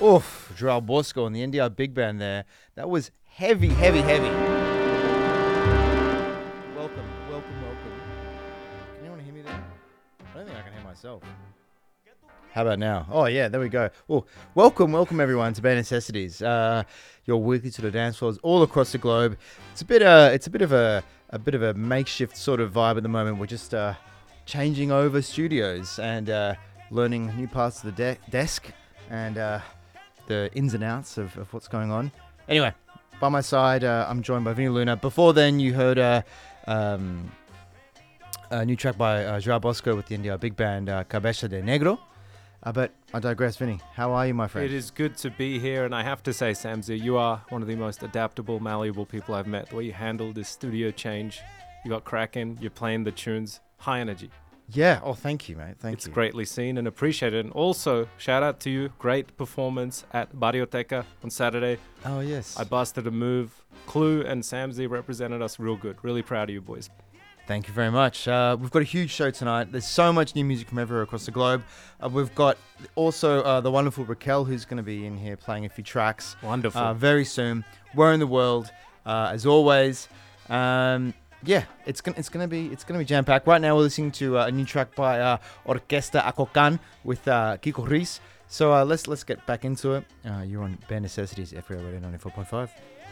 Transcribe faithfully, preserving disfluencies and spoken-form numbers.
Oof, Joao Bosco and the N D R Big Band there. That was heavy, heavy, heavy. Welcome, welcome, welcome. Can anyone hear me there? I don't think I can hear myself. How about now? Oh, yeah, there we go. Well, welcome, welcome everyone to Bare Necessities, uh, your weekly sort of dance floors all across the globe. It's a bit, uh, it's a bit of a, a bit of a makeshift sort of vibe at the moment. We're just uh, changing over studios and uh, learning new parts of the de- desk and uh, the ins and outs of, of what's going on. Anyway, by my side, uh, I'm joined by Vinny Luna. Before then, you heard uh, um, a new track by uh, Joao Bosco with the N D R Big Band, uh, Cabeza de Negro. Uh, but I digress, Vinny. How are you, my friend? It is good to be here, and I have to say, Samzy, you are one of the most adaptable, malleable people I've met. The way you handle this studio change, you got cracking, you're playing the tunes, high energy. Yeah. Oh, thank you, mate. Thank it's you. It's greatly seen and appreciated. And also, shout out to you. Great performance at Barrioteca on Saturday. Oh, yes. I busted a move. Clue and Samzy represented us real good. Really proud of you, boys. Thank you very much. Uh, we've got a huge show tonight. There's so much new music from everywhere across the globe. Uh, we've got also uh, the wonderful Raquel, who's going to be in here playing a few tracks. Wonderful. Uh, very soon. We're in the world, uh, as always. Um, yeah, it's gonna it's gonna be it's gonna be jam packed. Right now, we're listening to uh, a new track by uh, Orquesta Acocan with uh, Kiko Reis. So uh, let's let's get back into it. Uh, you're on Bare Necessities, F R A Radio ninety-four point five.